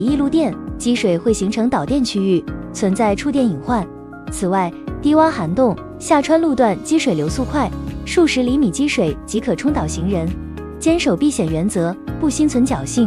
一路电，积水会形成导电区域，存在触电隐患。此外，低洼涵洞、下穿路段积水流速快，数十厘米积水即可冲倒行人。坚守避险原则，不心存侥幸。